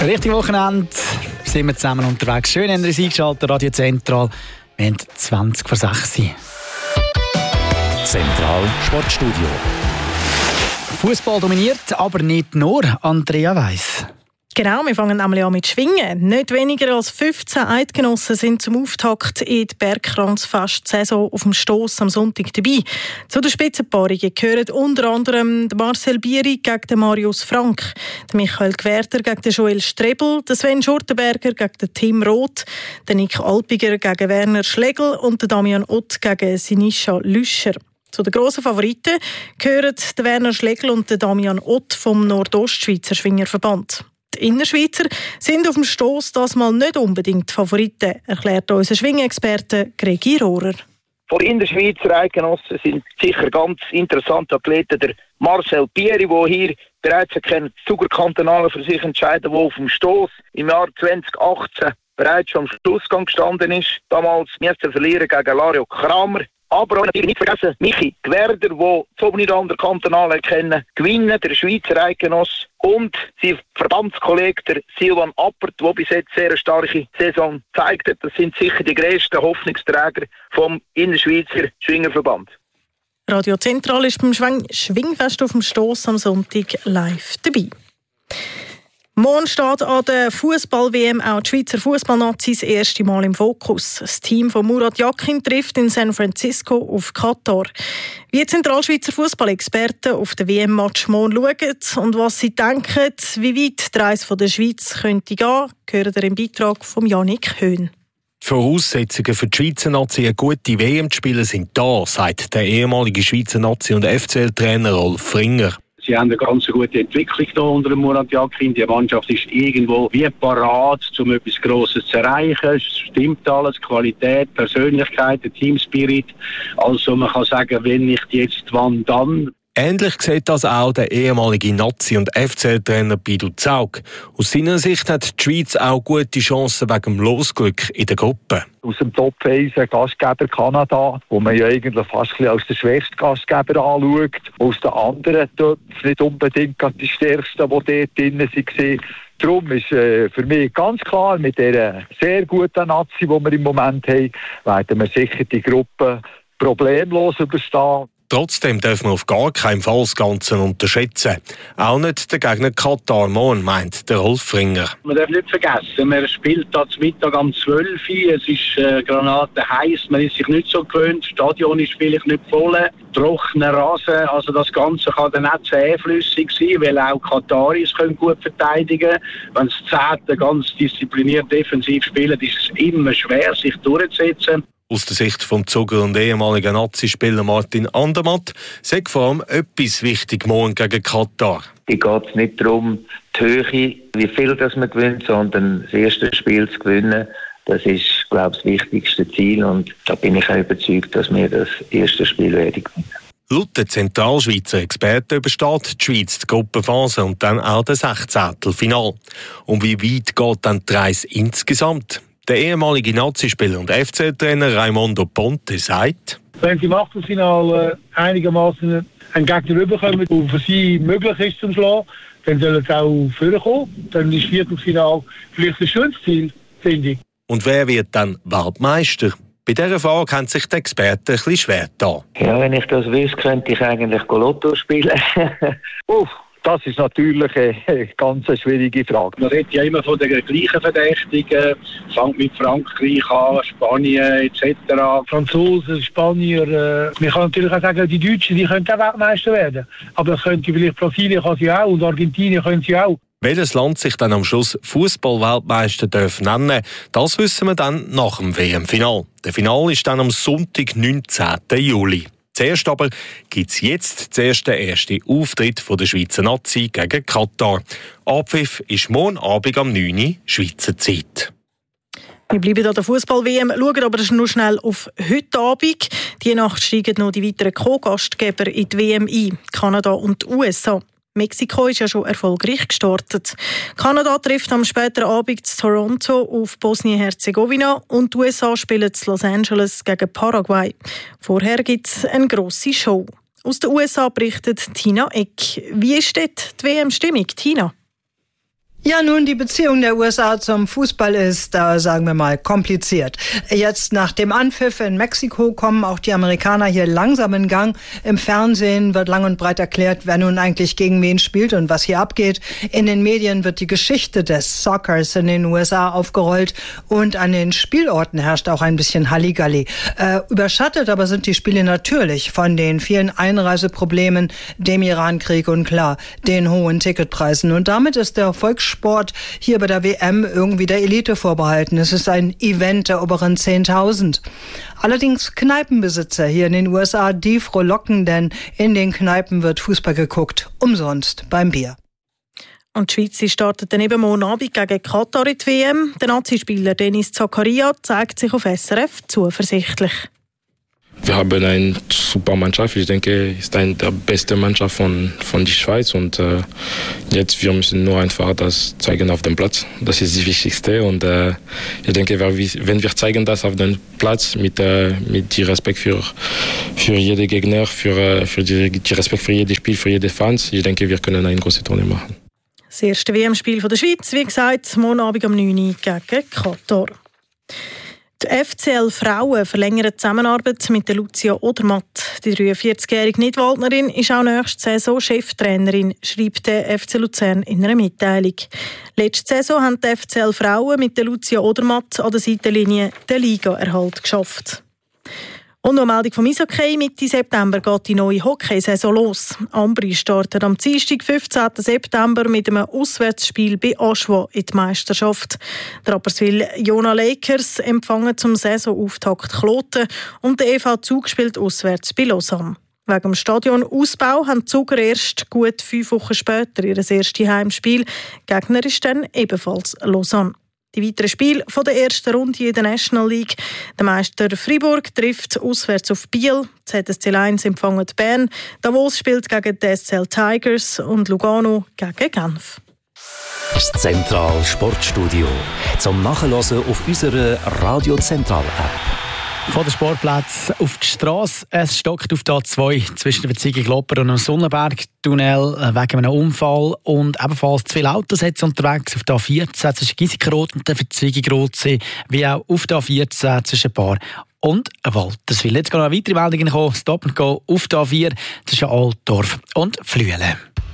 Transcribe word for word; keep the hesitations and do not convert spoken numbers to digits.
Richtig Wochenende sind wir zusammen unterwegs. Schön haben wir uns eingeschaltet, Radio Zentral. Wir haben zwanzig vor sechs. Zentral Sportstudio. Fußball dominiert, aber nicht nur. Andrea Weiss. Genau, wir fangen nämlich an mit Schwingen. Nicht weniger als fünfzehn Eidgenossen sind zum Auftakt in die Bergkranzfest-Saison auf dem Stoss am Sonntag dabei. Zu den Spitzenpaarungen gehören unter anderem Marcel Bieri gegen den Marius Frank, Michael Gwerder gegen den Joel Strebel, Sven Schurtenberger gegen den Tim Roth, Nick Alpiger gegen Werner Schlegel und Damian Ott gegen Sinischa Lüscher. Zu den grossen Favoriten gehören Werner Schlegel und Damian Ott vom Nordostschweizer Schwingerverband. Die Innerschweizer sind auf dem Stoss das mal nicht unbedingt Favoriten, erklärt unser Schwingexperte Gregi Rohrer. Vor Innerschweizer Eidgenossen sind sicher ganz interessante Athleten. Der Marcel Bieri, der hier bereits einen Zugerkantonalen für sich entscheiden, der auf dem Stoss im Jahr zwanzig achtzehn bereits schon am Schlussgang gestanden ist. Damals musste er verlieren gegen Lario Kramer. Aber auch natürlich nicht vergessen, Michi Gwerder, der so nicht andere Kantonale kennen, gewinnen, der Schweizer Eidgenoss und sein Verbandskollege, der Silvan Appert, der bis jetzt sehr eine starke Saison gezeigt hat. Das sind sicher die grössten Hoffnungsträger vom Innerschweizer Schwingerverband. Radio Zentral ist beim Schwing- Schwingfest auf dem Stoss am Sonntag live dabei. Morgen steht an der Fußball-W M auch die Schweizer Fußballnazis das erste Mal im Fokus. Das Team von Murat Yakin trifft in San Francisco auf Katar. Wie die Zentralschweizer Fußballexperten auf den W M-Match morgen schauen und was sie denken, wie weit die Reise von der Schweiz könnte gehen, hören ihr im Beitrag von Jannik Höhn. Die Voraussetzungen für die Schweizer Nazi eine gute W M zu spielen sind da, sagt der ehemalige Schweizer Nazi- und F C L-Trainer Rolf Fringer. Sie haben eine ganz gute Entwicklung hier unter dem Murat Yakin. Die Mannschaft ist irgendwo wie parat, um etwas Grosses zu erreichen. Es stimmt alles, Qualität, Persönlichkeit, der Teamspirit. Also man kann sagen, wenn nicht jetzt, wann dann. Ähnlich sieht das auch der ehemalige Nazi- und F C L-Trainer Bidu Zaug. Aus seiner Sicht hat die Schweiz auch gute Chancen wegen dem Losglück in der Gruppe. Aus dem Top eins Gastgeber Kanada, wo man ja eigentlich fast ein bisschen als der schwächste Gastgeber anschaut. Aus den anderen Töpfen nicht unbedingt die stärksten, die dort drin waren. Darum ist äh, für mich ganz klar, mit dieser sehr guten Nazi, die wir im Moment haben, werden wir sicher die Gruppe problemlos überstehen. Trotzdem dürfen wir auf gar keinen Fall das Ganze unterschätzen. Auch nicht der Gegner Katar morgen, meint der Rolf Fringer. Man darf nicht vergessen, man spielt da zum Mittag um zwölf Uhr, es ist äh, Granaten heiß, man ist sich nicht so gewöhnt, das Stadion ist vielleicht nicht voll, trockener Rasen, also das Ganze kann dann nicht zähflüssig sein, weil auch Kataris können gut verteidigen. Wenn das Zehnte ganz diszipliniert defensiv spielen, ist es immer schwer, sich durchzusetzen. Aus der Sicht vom Zuger und ehemaligen Nazi-Spieler Martin Andermatt sagt vor allem etwas wichtig morgen gegen Katar. Hier geht es nicht darum, die Höhe, wie viel das man gewinnt, sondern das erste Spiel zu gewinnen. Das ist, glaube ich, das wichtigste Ziel und da bin ich auch überzeugt, dass wir das erste Spiel werden gewinnen. Laut den Zentralschweizer Experten übersteht die Schweiz die Gruppenphase und dann auch das Sechzehntelfinal. Und wie weit geht dann die Reise insgesamt? Der ehemalige Nazi-Spieler und F C L-Trainer Raimondo Ponte sagt: Wenn sie im Achtelfinale einigermaßen einen Gegner bekommen, der für sie möglich ist zum Schlagen, dann sollen sie auch vorkommen. Dann ist Viertelfinale vielleicht ein schönes Ziel, finde ich. Und wer wird dann Weltmeister? Bei dieser Frage haben sich die Experten ein bisschen schwer getan. Ja, wenn ich das wüsste, könnte ich eigentlich Lotto spielen. Uff. Das ist natürlich eine ganz schwierige Frage. Man redet ja immer von den gleichen Verdächtigen, fängt mit Frankreich an, Spanien et cetera. Franzosen, Spanier, äh, man kann natürlich auch sagen, die Deutschen, die können auch Weltmeister werden. Aber das könnte vielleicht Brasilien kann sie auch und Argentinien können sie auch. Welches Land sich dann am Schluss Fußball-Weltmeister darf nennen, das wissen wir dann nach dem W M-Final. Der Final ist dann am Sonntag, neunzehnten Juli. Zuerst aber gibt es jetzt den ersten, ersten Auftritt von der Schweizer Nazi gegen Katar. Abpfiff ist morgen Abend um neun Uhr Schweizer Zeit. Wir bleiben an der Fußball-W M, schauen aber nur schnell auf heute Abend. Die Nacht steigen noch die weiteren Co-Gastgeber in die W M ein, Kanada und die U S A. Mexiko ist ja schon erfolgreich gestartet. Kanada trifft am späteren Abend zu Toronto auf Bosnien-Herzegowina und die U S A spielen zu Los Angeles gegen Paraguay. Vorher gibt es eine grosse Show. Aus den U S A berichtet Tina Eck. Wie ist dort die W M-Stimmung, Tina? Ja, nun, die Beziehung der U S A zum Fußball ist, da sagen wir mal, kompliziert. Jetzt nach dem Anpfiff in Mexiko kommen auch die Amerikaner hier langsam in Gang. Im Fernsehen wird lang und breit erklärt, wer nun eigentlich gegen wen spielt und was hier abgeht. In den Medien wird die Geschichte des Soccers in den U S A aufgerollt und an den Spielorten herrscht auch ein bisschen Halligalli. Äh, überschattet aber sind die Spiele natürlich von den vielen Einreiseproblemen, dem Irankrieg und klar, den hohen Ticketpreisen. Und damit ist der Volkssport hier bei der W M irgendwie der Elite vorbehalten. Es ist ein Event der oberen zehntausend. Allerdings Kneipenbesitzer hier in den U S A, die frohlocken, denn in den Kneipen wird Fußball geguckt, umsonst beim Bier. Und die Schweiz startet dann eben morgen Abend gegen Katar in die W M. Der Nazi-Spieler Denis Zakaria zeigt sich auf S R F zuversichtlich. Wir haben eine super Mannschaft. Ich denke, es ist eine der besten Mannschaft von, von der Schweiz. Und äh, jetzt wir müssen nur einfach das zeigen auf dem Platz. Das ist das Wichtigste. Und äh, ich denke, wenn wir zeigen das auf dem Platz mit, äh, mit dem Respekt für, für jeden Gegner, für, für die, die Respekt für jedes Spiel, für jede Fans, ich denke, wir können ein großes Turnier machen. Das erste W M-Spiel der Schweiz, wie gesagt, morgen Abend um neun Uhr gegen Katar. Die F C L Frauen verlängern die Zusammenarbeit mit der Lucia Odermatt. Die dreiundvierzigjährige Nidwaldnerin ist auch nächste Saison Cheftrainerin, schreibt der F C Luzern in einer Mitteilung. Letzte Saison haben die F C L Frauen mit der Lucia Odermatt an der Seitenlinie den Ligaerhalt geschafft. Und noch eine Meldung vom Eishockey. Mitte September geht die neue Hockeysaison los. Ambri startet am Dienstag, fünfzehnten September mit einem Auswärtsspiel bei Aschua in die Meisterschaft. Die Rapperswil Jona Lakers empfangen zum Saisonauftakt Kloten und der E V Zug spielt auswärts bei Lausanne. Wegen dem Stadionausbau haben die Zuger erst gut fünf Wochen später ihr erstes Heimspiel. Gegner ist dann ebenfalls Lausanne. Die weiteren Spiele von der ersten Runde in der National League. Der Meister Fribourg trifft auswärts auf Biel. Z S C Lions empfangen Bern. Davos spielt gegen die S C L Tigers und Lugano gegen Genf. Das Zentral Sportstudio. Zum Nachhören auf unserer Radio Zentral App. Von den Sportplätzen auf die Straße. Es stockt auf der A zwei zwischen der Verzwegung Glopper und dem Sonnenberg-Tunnel wegen einem Unfall. Und ebenfalls zu viele Autos jetzt unterwegs auf der A vierzehn zwischen Giesikenrot und der Verzwegung Rotsee, wie auch auf der A vierzehn zwischen Bar und Walterswil. Jetzt gehen noch weitere Meldungen kommen. Stop and Go auf der A vier zwischen Altdorf und Flüelen.